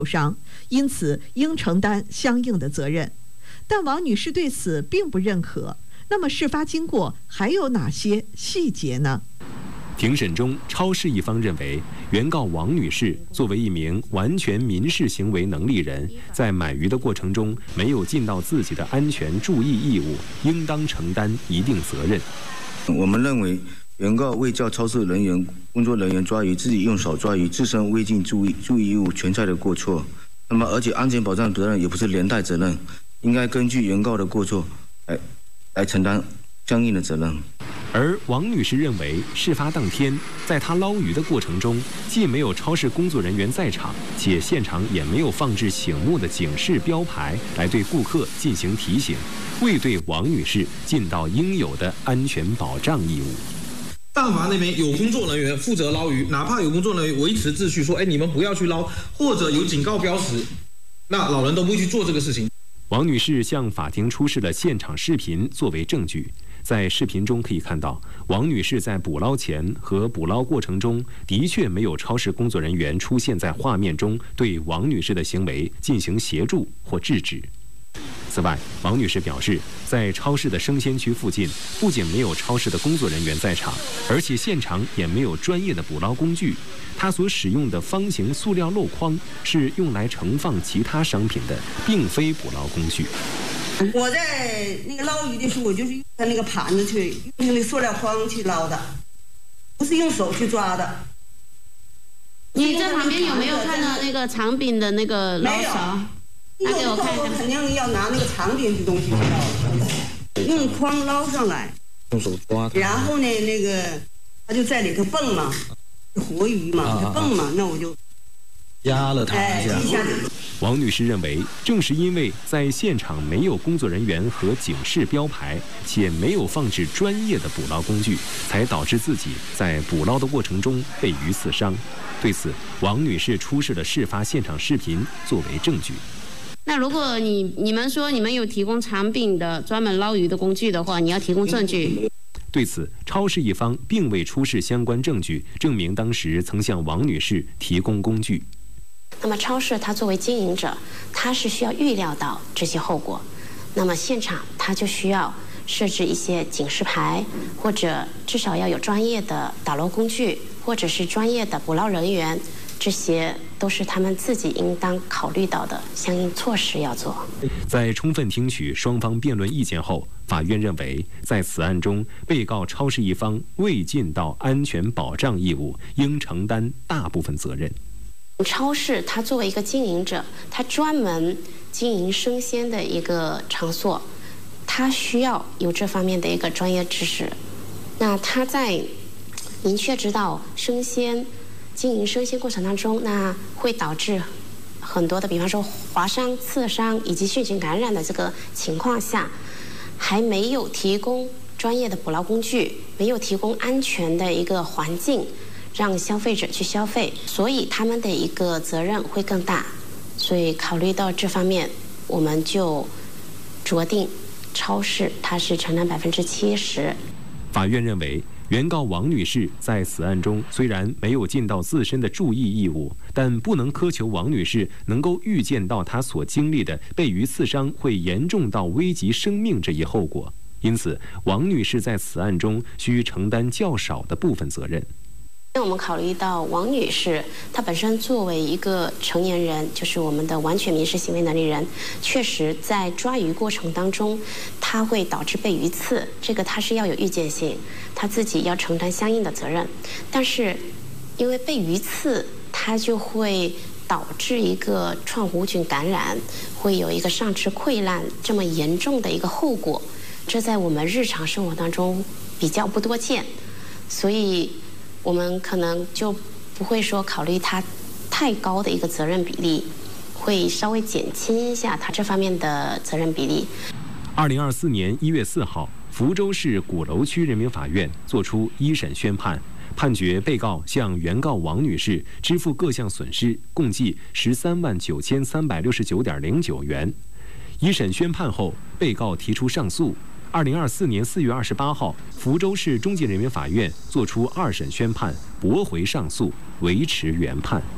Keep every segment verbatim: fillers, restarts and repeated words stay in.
受伤，因此应承担相应的责任。但王女士对此并不认可。那么事发经过还有哪些细节呢？ 庭审中，超市一方认为，原告王女士作为一名完全民事行为能力人，在买鱼的过程中没有尽到自己的安全注意义务，应当承担一定责任。 我们认为，原告未叫超市人员、工作人员抓鱼，自己用手抓鱼，自身未尽注意注意义务，全在的过错。那么，而且安全保障责任也不是连带责任，应该根据原告的过错来来承担相应的责任。 而王女士认为，事发当天，在她捞鱼的过程中，既没有超市工作人员在场，且现场也没有放置醒目的警示标牌来对顾客进行提醒，未对王女士尽到应有的安全保障义务。 但凡那边有工作人员负责捞鱼，哪怕有工作人员维持秩序，说：“哎，你们不要去捞”，或者有警告标识，那老人都不会去做这个事情。 王女士向法庭出示了现场视频作为证据。在视频中可以看到，王女士在捕捞前和捕捞过程中，的确没有超市工作人员出现在画面中，对王女士的行为进行协助或制止。此外，王女士表示，在超市的生鲜区附近，不仅没有超市的工作人员在场，而且现场也没有专业的捕捞工具。她所使用的方形塑料箩筐是用来盛放其他商品的，并非捕捞工具。 我在那个捞鱼的时候，我就是用那个盘子去，用那个塑料筐去捞的，不是用手去抓的。 你在旁边有没有看到那个长柄的那个捞勺？拿给我看看。 我肯定要拿那个长柄的东西去捞，用筐捞上来， 用手抓。 然后呢，那个它就在里头蹦嘛，活鱼嘛，它蹦嘛，那我就压了它一下。 哎，一下子。 王女士认为，正是因为在现场没有工作人员和警示标牌，且没有放置专业的捕捞工具，才导致自己在捕捞的过程中被鱼刺伤。对此，王女士出示了事发现场视频作为证据。 那如果你你们说你们有提供长柄的专门捞鱼的工具的话，你要提供证据。 对此，超市一方并未出示相关证据，证明当时曾向王女士提供工具。 那么超市它作为经营者，它是需要预料到这些后果，那么现场它就需要设置一些警示牌，或者至少要有专业的打捞工具，或者是专业的捕捞人员，这些都是他们自己应当考虑到的相应措施要做。 在充分听取双方辩论意见后，法院认为，在此案中，被告超市一方未尽到安全保障义务，应承担大部分责任。 超市它作为一个经营者，它专门经营生鲜的一个场所，它需要有这方面的一个专业知识。那它在明确知道生鲜经营生鲜过程当中，那会导致很多的，比方说划伤、刺伤以及细菌感染的这个情况下，还没有提供专业的捕捞工具，没有提供安全的一个环境让消费者去消费，所以他们的一个责任会更大。所以考虑到这方面，我们就酌定超市它是承担百分之七十。 法院认为，原告王女士在此案中虽然没有尽到自身的注意义务，但不能苛求王女士能够预见到她所经历的被鱼刺伤会严重到危及生命这一后果。因此，王女士在此案中需承担较少的部分责任。 我们考虑到王女士她本身作为一个成年人，就是我们的完全民事行为能力人，确实在抓鱼过程当中，她会导致被鱼刺，这个她是要有预见性，她自己要承担相应的责任。但是因为被鱼刺，它就会导致一个创弧菌感染，会有一个上肢溃烂这么严重的一个后果，这在我们日常生活当中比较不多见，所以我们可能就不会说考虑他太高的一个责任比例，会稍微减轻一下他这方面的责任比例。 二零二四年一月四号，福州市鼓楼区人民法院作出一审宣判，判决被告向原告王女士支付各项损失，共计十三万九千三百六十九点零九元。一审宣判后，被告提出上诉。二零二四年四月二十八号，福州市中级人民法院作出二审宣判，驳回上诉，维持原判。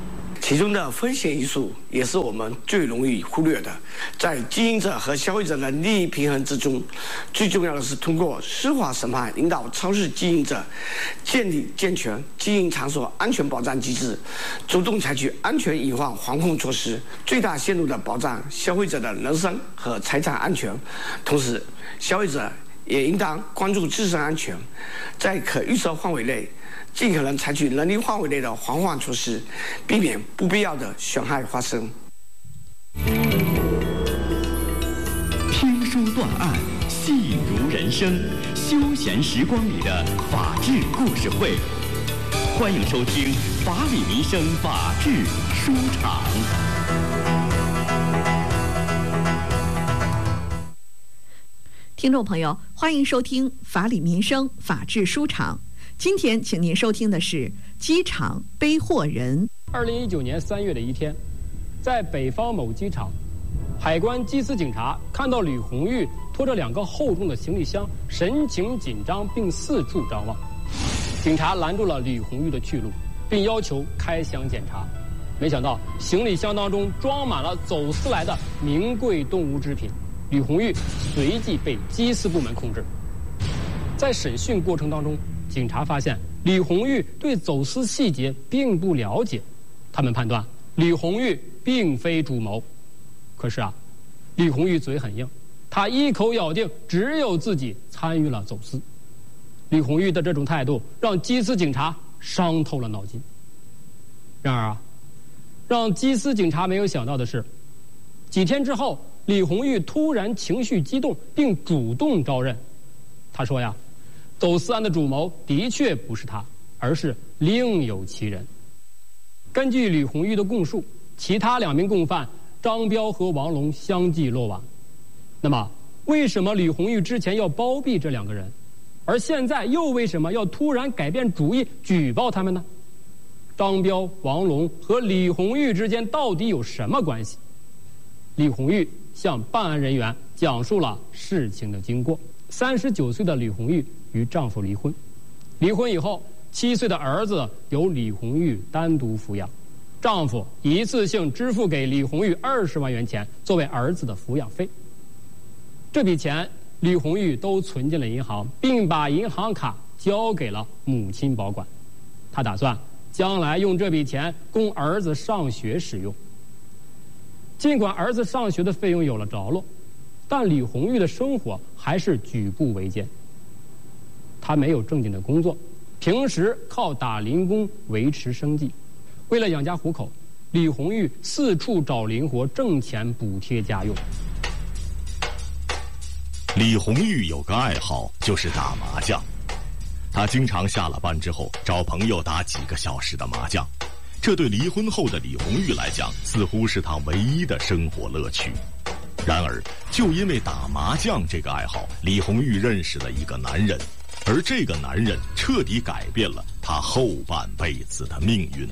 其中的风险因素也是我们最容易忽略的。在经营者和消费者的利益平衡之中，最重要的是通过司法审判引导超市经营者建立健全经营场所安全保障机制，主动采取安全隐患防控措施，最大限度地保障消费者的人身和财产安全。同时，消费者也应当关注自身安全，在可预测范围内尽可能采取能力范围内的防范措施，避免不必要的损害发生。 听书断案，戏如人生，休闲时光里的法治故事会。欢迎收听法理民生法治书场。 听众朋友，欢迎收听法理民生法治书场。今天请您收听的是机场背货人。 二零一九年三月的一天，在北方某机场，海关缉私警察看到李红玉拖着两个厚重的行李箱，神情紧张并四处张望。警察拦住了李红玉的去路，并要求开箱检查。没想到行李箱当中装满了走私来的名贵动物制品，李红玉随即被缉私部门控制。在审讯过程当中，警察发现李红玉对走私细节并不了解，他们判断李红玉并非主谋。可是啊，李红玉嘴很硬，他一口咬定只有自己参与了走私。李红玉的这种态度让缉私警察伤透了脑筋。然而啊，让缉私警察没有想到的是，几天之后，李红玉突然情绪激动，并主动招认。他说呀，走私案的主谋的确不是他，而是另有其人。根据李红玉的供述，其他两名共犯张彪和王龙相继落网。那么，为什么李红玉之前要包庇这两个人，而现在又为什么要突然改变主意举报他们呢？张彪、王龙和李红玉之间到底有什么关系？李红玉向办案人员讲述了事情的经过。三十九岁的李红玉与丈夫离婚，离婚以后，七岁的儿子由李红玉单独抚养，丈夫一次性支付给李红玉二十万元钱作为儿子的抚养费。这笔钱李红玉都存进了银行，并把银行卡交给了母亲保管。她打算将来用这笔钱供儿子上学使用。尽管儿子上学的费用有了着落，但李红玉的生活还是举步维艰。她没有正经的工作，平时靠打零工维持生计。为了养家糊口，李红玉四处找零活挣钱补贴家用。 李红玉有个爱好，就是打麻将。她经常下了班之后找朋友打几个小时的麻将，这对离婚后的李红玉来讲，似乎是她唯一的生活乐趣。然而，就因为打麻将这个爱好，李红玉认识了一个男人，而这个男人彻底改变了她后半辈子的命运。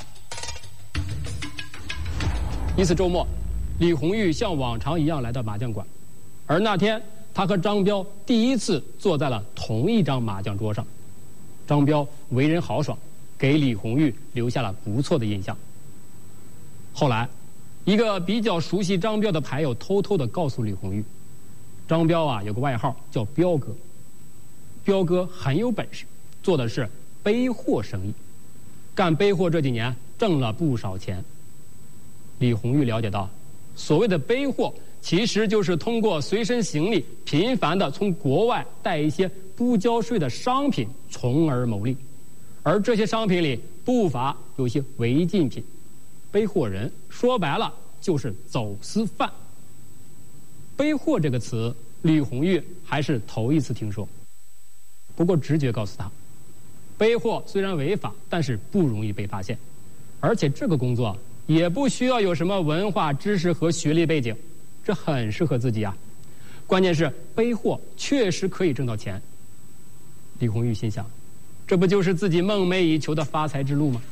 一次周末，李红玉像往常一样来到麻将馆，而那天她和张彪第一次坐在了同一张麻将桌上。张彪为人豪爽，给李红玉留下了不错的印象。后来，一个比较熟悉张彪的牌友偷偷地告诉李红玉，张彪啊有个外号叫彪哥，彪哥很有本事，做的是背货生意，干背货这几年挣了不少钱。李红玉了解到，所谓的背货其实就是通过随身行李频繁地从国外带一些不交税的商品，从而牟利。而这些商品里不乏有些违禁品。背货人说白了就是走私犯。背货这个词，李红玉还是头一次听说。不过直觉告诉他，背货虽然违法，但是不容易被发现，而且这个工作也不需要有什么文化知识和学历背景，这很适合自己啊。关键是背货确实可以挣到钱。李红玉心想，这不就是自己梦寐以求的发财之路吗？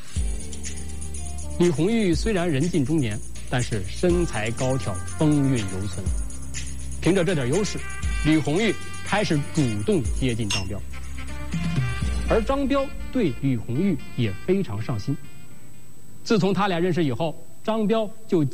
李红玉虽然人近中年，但是身材高挑，风韵犹存。凭着这点优势，李红玉开始主动接近张彪，而张彪对李红玉也非常上心。 自从他俩认识以后，张彪就